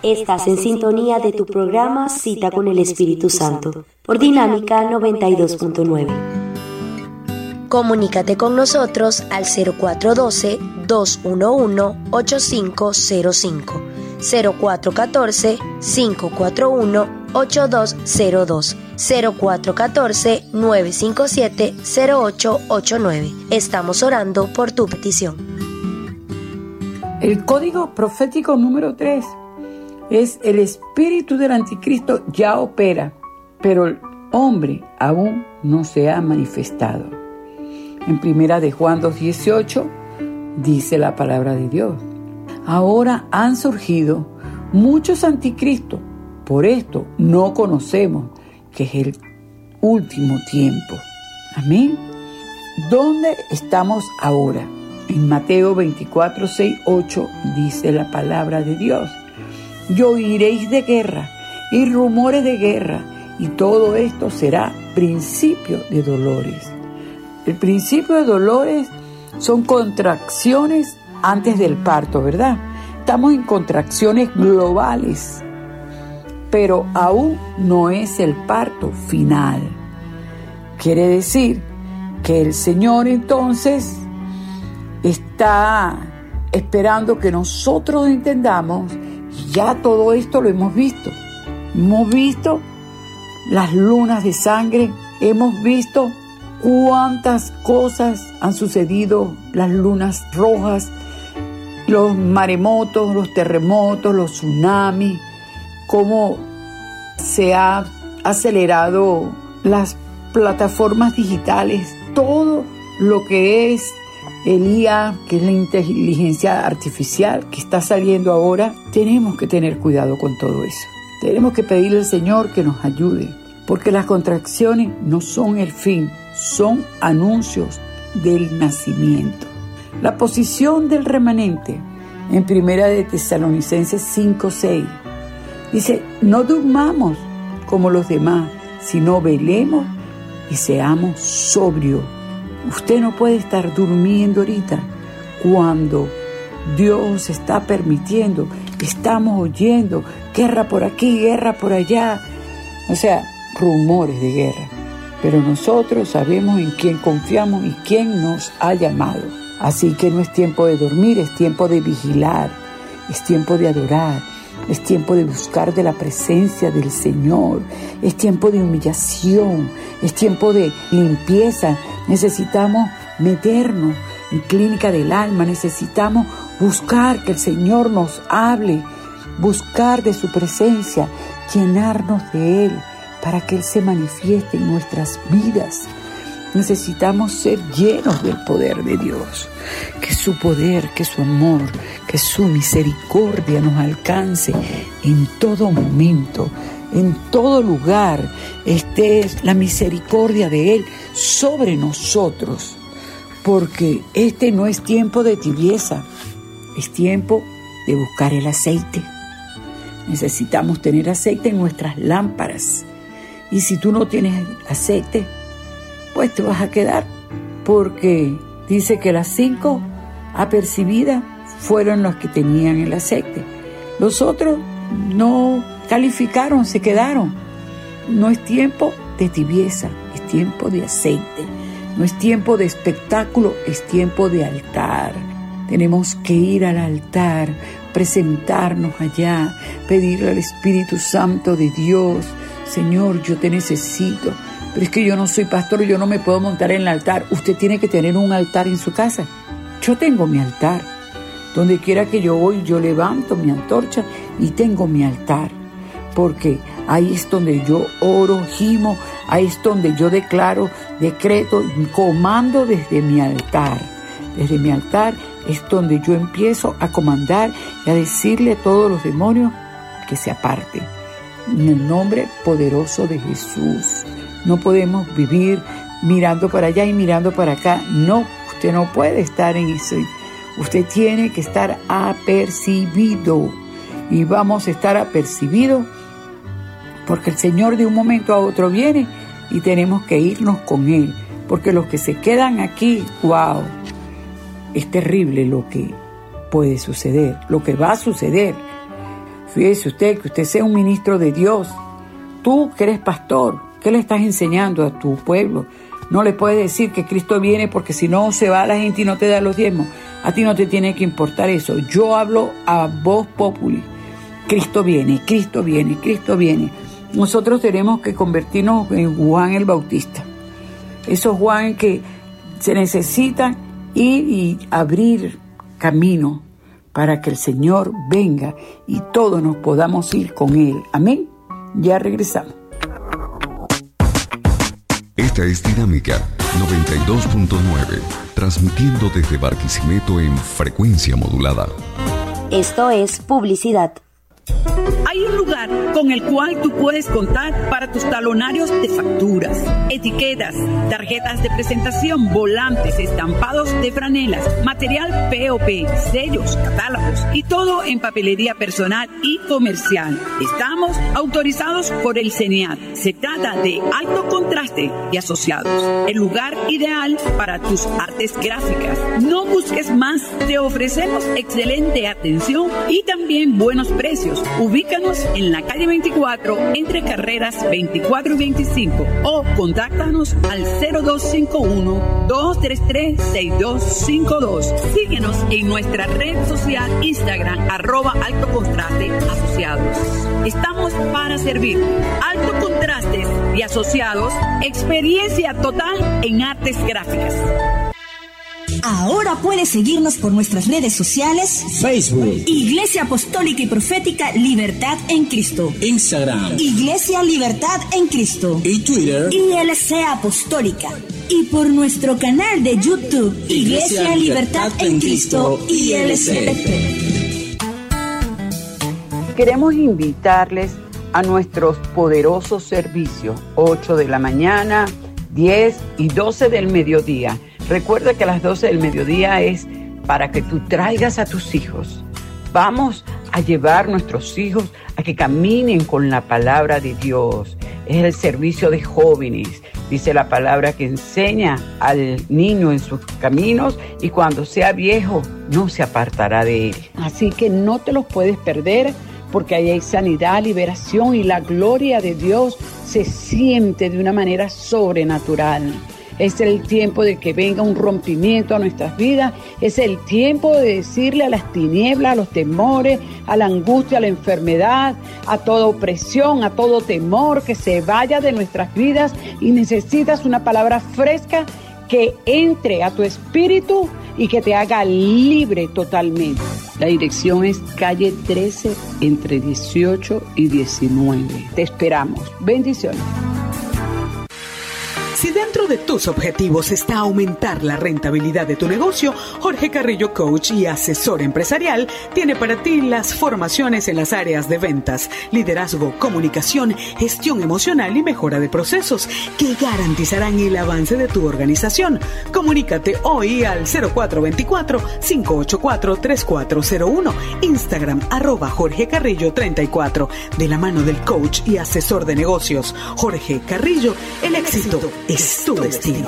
Estás en sintonía de tu programa Cita con el Espíritu Santo por Dinámica 92.9. Comunícate con nosotros al 0412-211-8505, 0414-541-8202, 0414-957-0889. Estamos orando por tu petición. El código profético número 3 es: el espíritu del anticristo ya opera, pero el hombre aún no se ha manifestado. En 1 de Juan 2:18 dice la palabra de Dios: ahora han surgido muchos anticristos, por esto no conocemos que es el último tiempo. Amén. ¿Dónde estamos ahora? En Mateo 24:6-8 dice la palabra de Dios: y oiréis de guerra y rumores de guerra, y todo esto será principio de dolores. El principio de dolores son contracciones antes del parto, ¿verdad? Estamos en contracciones globales, pero aún no es el parto final. Quiere decir que el Señor entonces está esperando que nosotros entendamos. Ya todo esto lo hemos visto. Hemos visto las lunas de sangre, hemos visto cuántas cosas han sucedido, las lunas rojas, los maremotos, los terremotos, los tsunamis, cómo se ha acelerado las plataformas digitales, todo lo que es el IA, que es la inteligencia artificial que está saliendo ahora. Tenemos que tener cuidado con todo eso. Tenemos que pedirle al Señor que nos ayude, porque las contracciones no son el fin, son anuncios del nacimiento. La posición del remanente en 1 de Tesalonicenses 5:6 dice: no durmamos como los demás, sino velemos y seamos sobrios. Usted no puede estar durmiendo ahorita cuando Dios está permitiendo. Estamos oyendo guerra por aquí, guerra por allá. O sea, rumores de guerra. Pero nosotros sabemos en quién confiamos y quién nos ha llamado. Así que no es tiempo de dormir, es tiempo de vigilar, es tiempo de adorar, es tiempo de buscar de la presencia del Señor, es tiempo de humillación, es tiempo de limpieza. Necesitamos meternos en clínica del alma, necesitamos buscar que el Señor nos hable, buscar de su presencia, llenarnos de Él para que Él se manifieste en nuestras vidas. Necesitamos ser llenos del poder de Dios, que su poder, que su amor, que su misericordia nos alcance en todo momento, en todo lugar. Es la misericordia de Él sobre nosotros, porque este no es tiempo de tibieza, es tiempo de buscar el aceite. Necesitamos tener aceite en nuestras lámparas, y si tú no tienes aceite, pues te vas a quedar, porque dice que las 5 apercibidas fueron los que tenían el aceite. Los otros no calificaron, se quedaron. No es tiempo de tibieza, es tiempo de aceite. No es tiempo de espectáculo, es tiempo de altar. Tenemos que ir al altar, presentarnos allá, pedirle al Espíritu Santo de Dios: Señor, yo te necesito. Pero es que yo no soy pastor, yo no me puedo montar en el altar. Usted tiene que tener un altar en su casa. Yo tengo mi altar. Donde quiera que yo voy, yo levanto mi antorcha y tengo mi altar. Porque ahí es donde yo oro, gimo, ahí es donde yo declaro, decreto, comando desde mi altar. Desde mi altar es donde yo empiezo a comandar y a decirle a todos los demonios que se aparten. En el nombre poderoso de Jesús. No podemos vivir mirando para allá y mirando para acá. No, usted no puede estar en eso. Usted tiene que estar apercibido. Y vamos a estar apercibidos porque el Señor de un momento a otro viene y tenemos que irnos con Él. Porque los que se quedan aquí, wow, es terrible lo que puede suceder, lo que va a suceder. Fíjese usted, que usted sea un ministro de Dios. Tú que eres pastor, ¿qué le estás enseñando a tu pueblo? No le puedes decir que Cristo viene porque si no se va la gente y no te da los diezmos. A ti no te tiene que importar eso. Yo hablo a voz populi. Cristo viene, Cristo viene, Cristo viene. Nosotros tenemos que convertirnos en Juan el Bautista. Esos Juan que se necesitan ir y abrir camino para que el Señor venga y todos nos podamos ir con Él. Amén. Ya regresamos. Esta es Dinámica 92.9, transmitiendo desde Barquisimeto en frecuencia modulada. Esto es publicidad. Hay un lugar con el cual tú puedes contar para tus talonarios de facturas, etiquetas, tarjetas de presentación, volantes, estampados de franelas, material POP, sellos, catálogos y todo en papelería personal y comercial. Estamos autorizados por el CENIAT. Se trata de Alto Contraste y Asociados, el lugar ideal para tus artes gráficas. No busques más, te ofrecemos excelente atención y también buenos precios. Ubícanos en la calle 24, entre carreras 24 y 25, o contáctanos al 0251-233-6252. Síguenos en nuestra red social Instagram, @Alto Contraste Asociados. Estamos para servir. Alto Contrastes y Asociados, experiencia total en artes gráficas. Ahora puedes seguirnos por nuestras redes sociales: Facebook, Iglesia Apostólica y Profética Libertad en Cristo; Instagram, Iglesia Libertad en Cristo; y Twitter, ILC Apostólica; y por nuestro canal de YouTube, Iglesia Libertad en Cristo, ILC. Queremos invitarles a nuestros poderosos servicios, 8 de la mañana, 10 y 12 del mediodía. Recuerda que a las 12 del mediodía es para que tú traigas a tus hijos. Vamos a llevar nuestros hijos a que caminen con la palabra de Dios. Es el servicio de jóvenes. Dice la palabra que enseña al niño en sus caminos y cuando sea viejo no se apartará de él. Así que no te los puedes perder, porque ahí hay sanidad, liberación y la gloria de Dios se siente de una manera sobrenatural. Es el tiempo de que venga un rompimiento a nuestras vidas. Es el tiempo de decirle a las tinieblas, a los temores, a la angustia, a la enfermedad, a toda opresión, a todo temor, que se vaya de nuestras vidas. Y necesitas una palabra fresca que entre a tu espíritu y que te haga libre totalmente. La dirección es calle 13, entre 18 y 19. Te esperamos. Bendiciones. Si dentro de tus objetivos está aumentar la rentabilidad de tu negocio, Jorge Carrillo, coach y asesor empresarial, tiene para ti las formaciones en las áreas de ventas, liderazgo, comunicación, gestión emocional y mejora de procesos que garantizarán el avance de tu organización. Comunícate hoy al 0424-584-3401, Instagram @Jorge Carrillo 34, de la mano del coach y asesor de negocios Jorge Carrillo. El éxito es tu destino.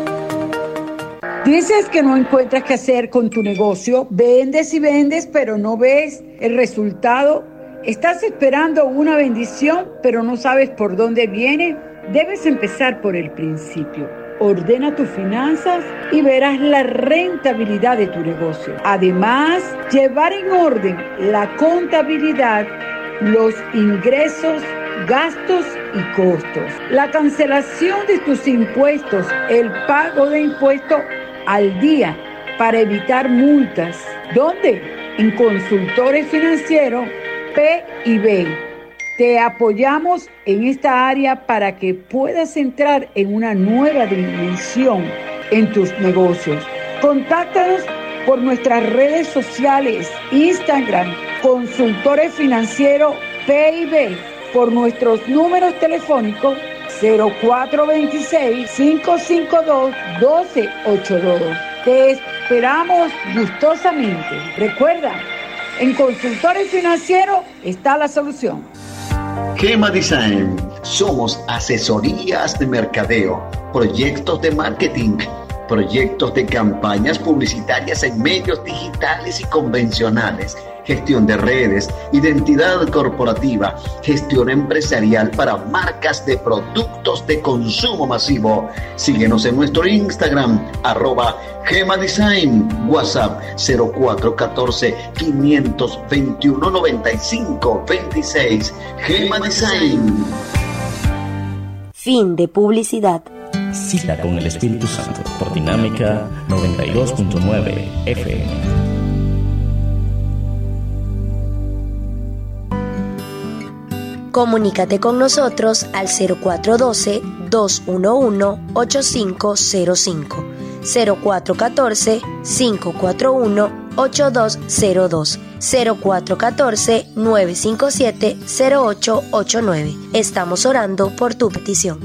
Dices que no encuentras qué hacer con tu negocio, vendes y vendes, pero no ves el resultado. Estás esperando una bendición, pero no sabes por dónde viene. Debes empezar por el principio. Ordena tus finanzas y verás la rentabilidad de tu negocio. Además, llevar en orden la contabilidad, los ingresos, gastos y costos, la cancelación de tus impuestos, el pago de impuestos al día para evitar multas. ¿Dónde? En Consultores Financieros P&B. Te apoyamos en esta área para que puedas entrar en una nueva dimensión en tus negocios. Contáctanos por nuestras redes sociales, Instagram, Consultores Financieros P&B, por nuestros números telefónicos 0426-552-1282. Te esperamos gustosamente. Recuerda, en Consultores Financieros está la solución. Gema Design. Somos asesorías de mercadeo, proyectos de marketing, proyectos de campañas publicitarias en medios digitales y convencionales, gestión de redes, identidad corporativa, gestión empresarial para marcas de productos de consumo masivo. Síguenos en nuestro Instagram, @gemadesign, WhatsApp 0414-521-9526. Gema Design. Fin de publicidad. Cita con el Espíritu Santo por Dinámica 92.9 FM. Comunícate con nosotros al 0412-211-8505, 0414-541-8202, 0414-957-0889. Estamos orando por tu petición.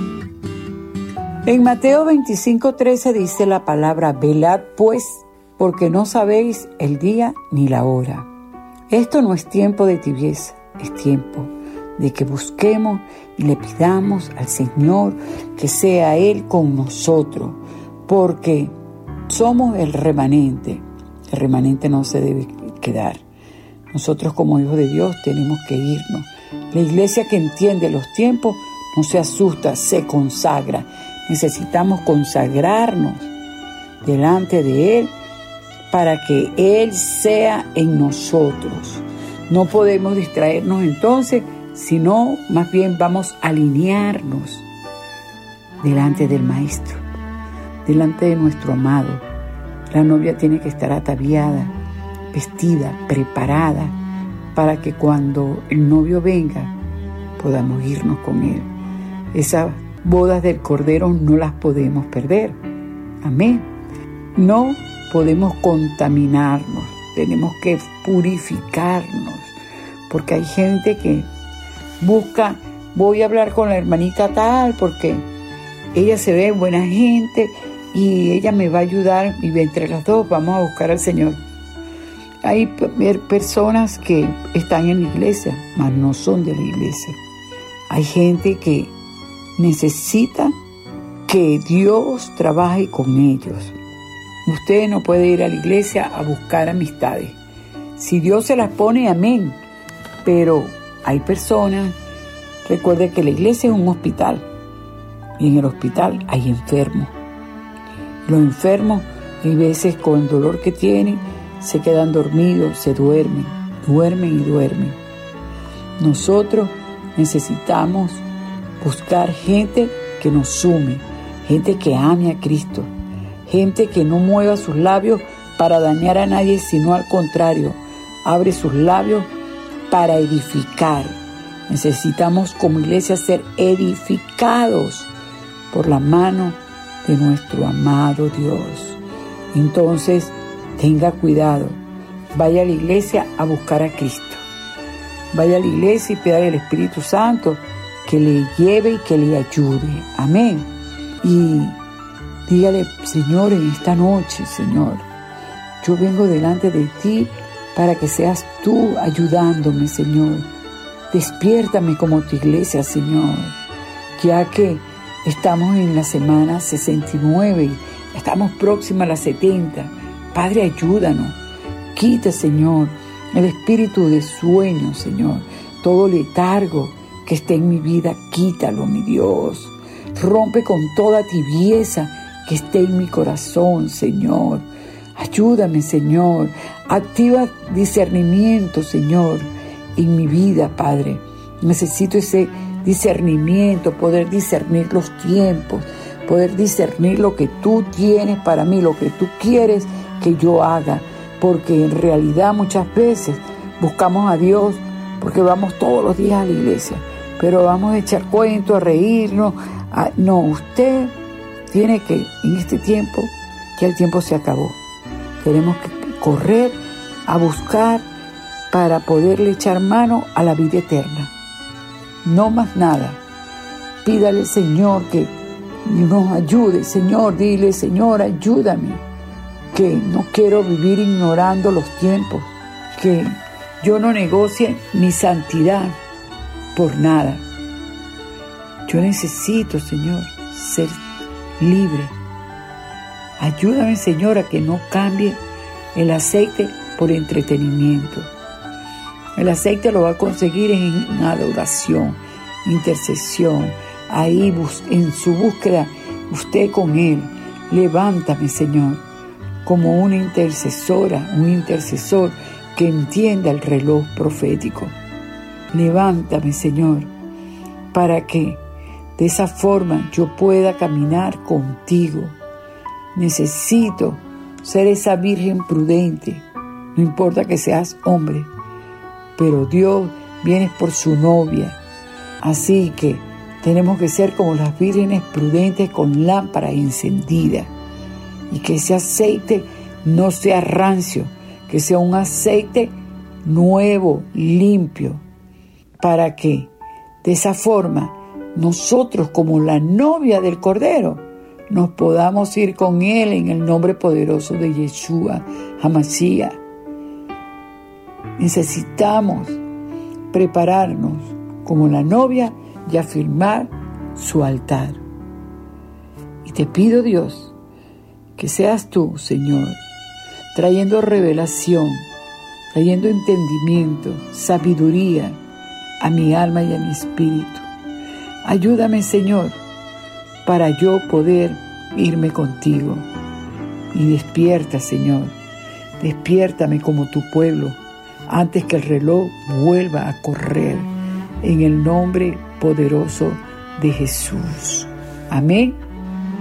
En Mateo 25:13 dice la palabra: velad pues, porque no sabéis el día ni la hora. Esto no es tiempo de tibieza, es tiempo de que busquemos y le pidamos al Señor que sea Él con nosotros, porque somos el remanente. El remanente no se debe quedar. Nosotros como hijos de Dios tenemos que irnos. La iglesia que entiende los tiempos no se asusta, se consagra. Necesitamos consagrarnos delante de Él para que Él sea en nosotros. No podemos distraernos entonces, sino más bien vamos a alinearnos delante del Maestro, delante de nuestro amado. La novia tiene que estar ataviada, vestida, preparada, para que cuando el novio venga podamos irnos con él. Esas bodas del Cordero no las podemos perder. Amén. No podemos contaminarnos, tenemos que purificarnos, porque hay gente que busca, voy a hablar con la hermanita tal porque ella se ve buena gente y ella me va a ayudar, y entre las dos vamos a buscar al Señor. Hay personas que están en la iglesia, mas no son de la iglesia. Hay gente que necesita que Dios trabaje con ellos. Usted no puede ir a la iglesia a buscar amistades. Si Dios se las pone, amén. Pero hay personas, recuerde que la iglesia es un hospital, y en el hospital hay enfermos. Los enfermos, hay veces con el dolor que tienen, se quedan dormidos, se duermen. Nosotros necesitamos buscar gente que nos sume, gente que ame a Cristo, gente que no mueva sus labios para dañar a nadie, sino al contrario, abre sus labios para edificar. Necesitamos como iglesia ser edificados por la mano de nuestro amado Dios. Entonces, tenga cuidado. Vaya a la iglesia a buscar a Cristo. Vaya a la iglesia y pida al Espíritu Santo que le lleve y que le ayude. Amén. Y dígale: Señor, en esta noche, Señor, yo vengo delante de ti para que seas tú ayudándome, Señor. Despiértame como tu iglesia, Señor, ya que estamos en la semana 69 y estamos próxima a la 70. Padre, ayúdanos. Quita, Señor, el espíritu de sueño, Señor. Todo letargo que esté en mi vida, quítalo, mi Dios. Rompe con toda tibieza que esté en mi corazón, Señor. Ayúdame, Señor. Activa discernimiento, Señor, en mi vida, Padre. Necesito ese discernimiento, poder discernir los tiempos, poder discernir lo que tú tienes para mí, lo que tú quieres que yo haga, porque en realidad muchas veces buscamos a Dios porque vamos todos los días a la iglesia, pero vamos a echar cuentos, a reírnos. No, usted tiene que, en este tiempo, ya el tiempo se acabó. Tenemos que correr a buscar para poderle echar mano a la vida eterna. No más nada. Pídale al Señor que nos ayude. Señor, dile: Señor, ayúdame, que no quiero vivir ignorando los tiempos, que yo no negocie mi santidad por nada. Yo necesito, Señor, ser libre. Ayúdame, Señor, a que no cambie el aceite por entretenimiento. El aceite lo va a conseguir en adoración, intercesión, ahí en su búsqueda, usted con Él. Levántame, Señor, como una intercesora, un intercesor que entienda el reloj profético. Levántame, Señor, para que de esa forma yo pueda caminar contigo. Necesito ser esa virgen prudente, no importa que seas hombre, pero Dios viene por su novia. Así que tenemos que ser como las vírgenes prudentes con lámpara encendida. Y que ese aceite no sea rancio, que sea un aceite nuevo, limpio, para que de esa forma nosotros, como la novia del Cordero, nos podamos ir con Él en el nombre poderoso de Yeshua HaMashiach. Necesitamos prepararnos como la novia y afirmar su altar. Y te pido, Dios, que seas tú, Señor, trayendo revelación, trayendo entendimiento, sabiduría a mi alma y a mi espíritu. Ayúdame, Señor, para yo poder irme contigo. Y despierta, Señor, despiértame como tu pueblo, antes que el reloj vuelva a correr, en el nombre poderoso de Jesús. Amén